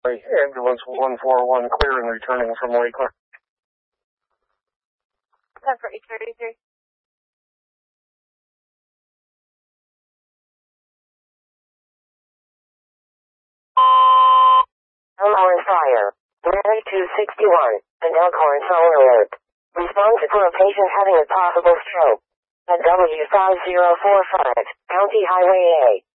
Ambulance 141 clear and returning from Lakeland. 10-833. Elkhorn Fire. Mary 261. An Elkhorn phone alert. Response for a patient having a possible stroke. At W5045, County Highway A.